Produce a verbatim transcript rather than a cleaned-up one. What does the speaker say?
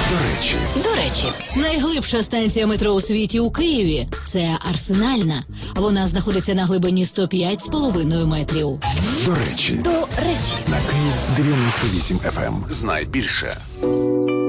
До речі, До речі, найглибша станція метро у світі у Києві – це Арсенальна. Вона знаходиться на глибині сто п'ять з половиною метрів. до речі, До речі. на Київ дев'яносто вісім еф ем. Знай більше.